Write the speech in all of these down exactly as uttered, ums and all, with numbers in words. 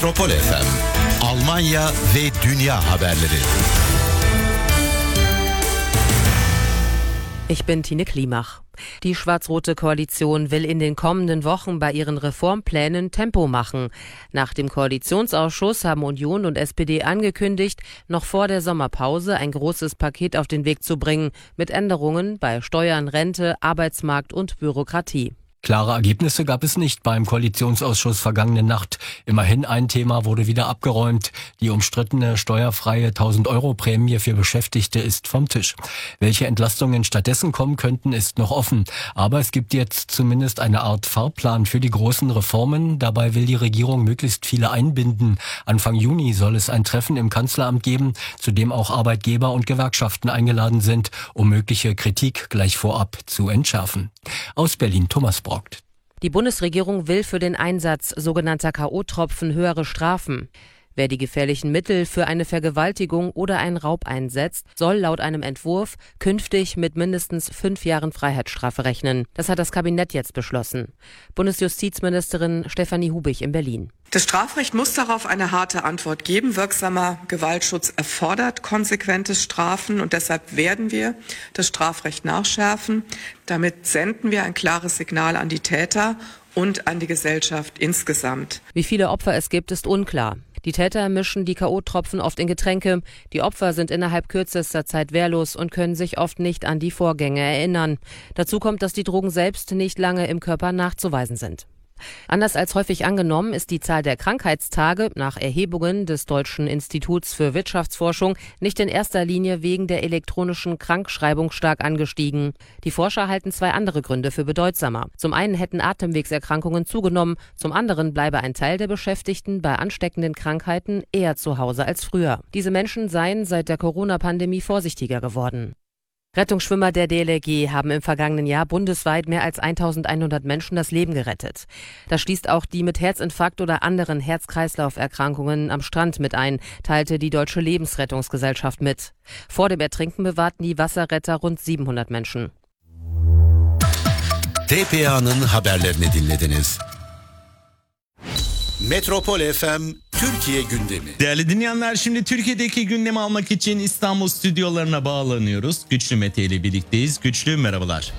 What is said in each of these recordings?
Metropol F M, Almanya ve Dünya haberleri. Ich bin Tine Klimach. Die schwarz-rote Koalition will in den kommenden Wochen bei ihren Reformplänen Tempo machen. Nach dem Koalitionsausschuss haben Union und S P D angekündigt, noch vor der Sommerpause ein großes Paket auf den Weg zu bringen, mit Änderungen bei Steuern, Rente, Arbeitsmarkt und Bürokratie. Klare Ergebnisse gab es nicht beim Koalitionsausschuss vergangene Nacht. Immerhin ein Thema wurde wieder abgeräumt. Die umstrittene steuerfreie tausend-Euro-Prämie für Beschäftigte ist vom Tisch. Welche Entlastungen stattdessen kommen könnten, ist noch offen. Aber es gibt jetzt zumindest eine Art Fahrplan für die großen Reformen. Dabei will die Regierung möglichst viele einbinden. Anfang Juni soll es ein Treffen im Kanzleramt geben, zu dem auch Arbeitgeber und Gewerkschaften eingeladen sind, um mögliche Kritik gleich vorab zu entschärfen. Aus Berlin, Thomas Brock. Die Bundesregierung will für den Einsatz sogenannter K O-Tropfen höhere Strafen. Wer die gefährlichen Mittel für eine Vergewaltigung oder einen Raub einsetzt, soll laut einem Entwurf künftig mit mindestens fünf Jahren Freiheitsstrafe rechnen. Das hat das Kabinett jetzt beschlossen. Bundesjustizministerin Stefanie Hubig in Berlin. Das Strafrecht muss darauf eine harte Antwort geben. Wirksamer Gewaltschutz erfordert konsequentes Strafen und deshalb werden wir das Strafrecht nachschärfen. Damit senden wir ein klares Signal an die Täter und an die Gesellschaft insgesamt. Wie viele Opfer es gibt, ist unklar. Die Täter mischen die K O-Tropfen oft in Getränke. Die Opfer sind innerhalb kürzester Zeit wehrlos und können sich oft nicht an die Vorgänge erinnern. Dazu kommt, dass die Drogen selbst nicht lange im Körper nachzuweisen sind. Anders als häufig angenommen ist die Zahl der Krankheitstage nach Erhebungen des Deutschen Instituts für Wirtschaftsforschung nicht in erster Linie wegen der elektronischen Krankschreibung stark angestiegen. Die Forscher halten zwei andere Gründe für bedeutsamer. Zum einen hätten Atemwegserkrankungen zugenommen, zum anderen bleibe ein Teil der Beschäftigten bei ansteckenden Krankheiten eher zu Hause als früher. Diese Menschen seien seit der Corona-Pandemie vorsichtiger geworden. Rettungsschwimmer der D L R G haben im vergangenen Jahr bundesweit mehr als eintausendeinhundert Menschen das Leben gerettet. Das schließt auch die mit Herzinfarkt oder anderen Herz-Kreislauf-Erkrankungen am Strand mit ein, teilte die Deutsche Lebensrettungsgesellschaft mit. Vor dem Ertrinken bewahrten die Wasserretter rund siebenhundert Menschen. T P A'nın haberlerini dinlediniz. Metropol F M Türkiye gündemi. Değerli dinleyenler, şimdi Türkiye'deki gündemi almak için İstanbul stüdyolarına bağlanıyoruz. Güçlü Mete ile birlikteyiz. Güçlü, merhabalar.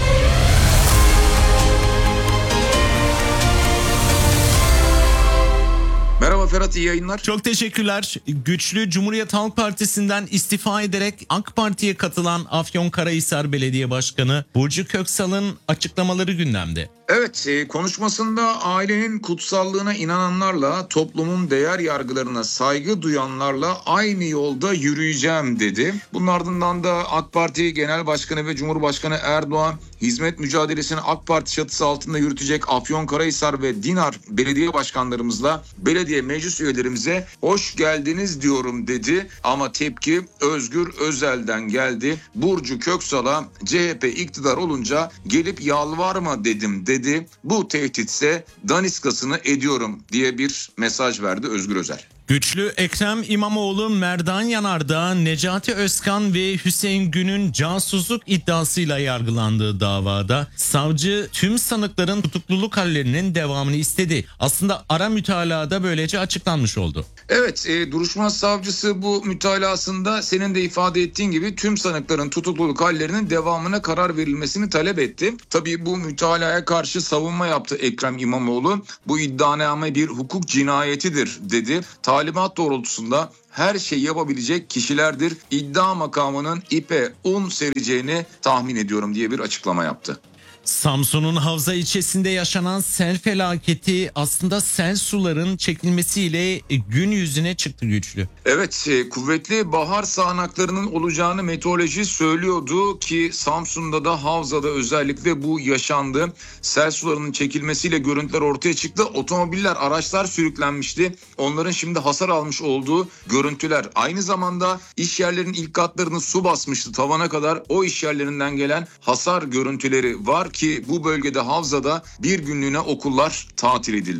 Merhaba Ferhat, iyi yayınlar. Çok teşekkürler. Güçlü, Cumhuriyet Halk Partisi'nden istifa ederek AK Parti'ye katılan Afyonkarahisar Belediye Başkanı Burcu Köksal'ın açıklamaları gündemde. Evet, konuşmasında ailenin kutsallığına inananlarla, toplumun değer yargılarına saygı duyanlarla aynı yolda yürüyeceğim dedi. Bunun ardından da AK Parti Genel Başkanı ve Cumhurbaşkanı Erdoğan hizmet mücadelesini AK Parti çatısı altında yürütecek Afyonkarahisar ve Dinar belediye başkanlarımızla belediye meclis üyelerimize hoş geldiniz diyorum dedi. Ama tepki Özgür Özel'den geldi. Burcu Köksal'a C H P iktidar olunca gelip yalvarma dedim dedi. Dedi. Bu tehditse daniskasını ediyorum diye bir mesaj verdi Özgür Özel. Güçlü, Ekrem İmamoğlu, Merdan Yanardağ, Necati Özkan ve Hüseyin Gün'ün casusluk iddiasıyla yargılandığı davada savcı tüm sanıkların tutukluluk hallerinin devamını istedi. Aslında ara mütalada böylece açıklanmış oldu. Evet, e, duruşma savcısı bu mütalasında senin de ifade ettiğin gibi tüm sanıkların tutukluluk hallerinin devamına karar verilmesini talep etti. Tabii bu mütalaya karşı savunma yaptı Ekrem İmamoğlu. Bu iddianame bir hukuk cinayetidir dedi. Talimat doğrultusunda her şeyi yapabilecek kişilerdir. İddia makamının ipe un sereceğini tahmin ediyorum diye bir açıklama yaptı. Samsun'un Havza ilçesinde yaşanan sel felaketi aslında sel suların çekilmesiyle gün yüzüne çıktı Güçlü. Evet, kuvvetli bahar sağanaklarının olacağını meteoroloji söylüyordu ki Samsun'da da Havza'da özellikle bu yaşandı. Sel sularının çekilmesiyle görüntüler ortaya çıktı. Otomobiller, araçlar sürüklenmişti. Onların şimdi hasar almış olduğu görüntüler. Aynı zamanda iş yerlerinin ilk katlarını su basmıştı tavana kadar. O iş yerlerinden gelen hasar görüntüleri var ki bu bölgede Havza'da bir günlüğüne okullar tatil edildi.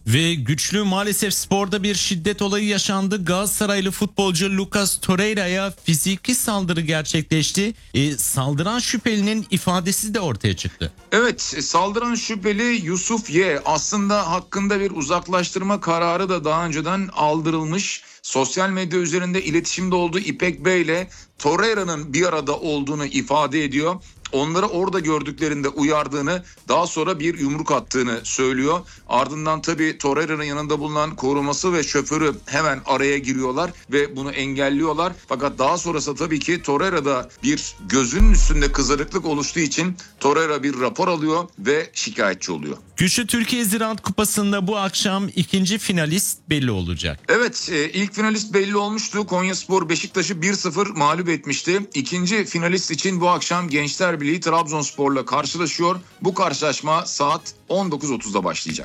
Ve güçlü maalesef sporda bir şiddet olayı yaşandı. Galatasaraylı futbolcu Lucas Torreira'ya fiziki saldırı gerçekleşti. E, saldıran şüphelinin ifadesi de ortaya çıktı. Evet, saldıran şüpheli Yusuf Y. Aslında hakkında bir uzaklaştırma kararı da daha önceden aldırılmış. Sosyal medya üzerinde iletişimde olduğu İpek Bey ile Torreira'nın bir arada olduğunu ifade ediyor. Onları orada gördüklerinde uyardığını, daha sonra bir yumruk attığını söylüyor. Ardından tabii Torreira'nın yanında bulunan koruması ve şoförü hemen araya giriyorlar ve bunu engelliyorlar. Fakat daha sonrası tabii ki Torreira'da bir gözünün üstünde kızarıklık oluştuğu için Torreira bir rapor alıyor ve şikayetçi oluyor. Güçlü Türkiye Ziraat Kupası'nda bu akşam ikinci finalist belli olacak. Evet, ilk finalist belli olmuştu. Konyaspor Beşiktaş'ı bir sıfır mağlup etmişti. İkinci finalist için bu akşam Gençler Birliği Trabzonspor'la karşılaşıyor. Bu karşılaşma saat on dokuz otuzda başlayacak.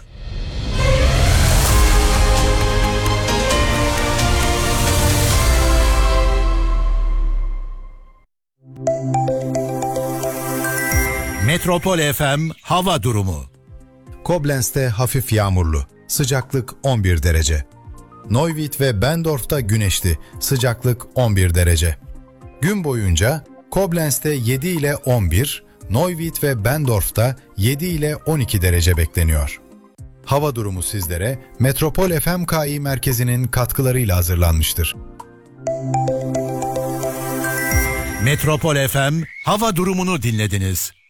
Metropol F M hava durumu. Koblenz'te hafif yağmurlu. Sıcaklık on bir derece. Neuwied ve Bendorf'ta güneşli. Sıcaklık on bir derece. Gün boyunca Koblenz'te yedi ile on bir, Neuwied ve Bendorf'ta yedi ile on iki derece bekleniyor. Hava durumu sizlere Metropol F M K İ merkezinin katkılarıyla hazırlanmıştır. Metropol F M hava durumunu dinlediniz.